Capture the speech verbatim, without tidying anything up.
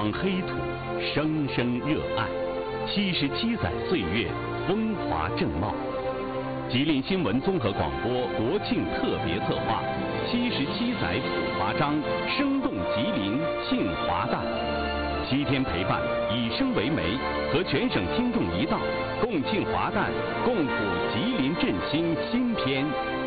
方黑土，声声热爱。七十七载岁月，风华正茂。吉林新闻综合广播国庆特别策划：七十七载普华章，生动吉林庆华诞。七天陪伴，以声为媒，和全省听众一道，共庆华诞，共谱吉林振兴新篇。